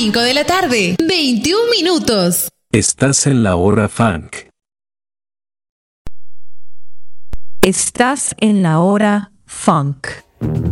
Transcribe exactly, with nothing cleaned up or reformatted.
cinco de la tarde, veintiún minutos. Estás en la hora funk. Estás en la hora funk.